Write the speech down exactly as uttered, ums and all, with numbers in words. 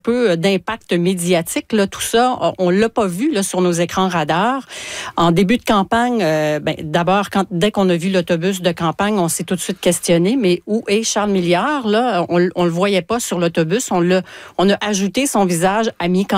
peu d'impact médiatique, là, tout ça, on l'a pas vu là, sur nos écrans radars. En début de campagne, euh, ben, d'abord, quand, dès qu'on a vu l'autobus de campagne, on s'est tout de suite questionné, mais où est Charles Milliard? Là, on, on le voyait pas sur l'autobus. On l'a, on a ajouté son visage à mi-campagne.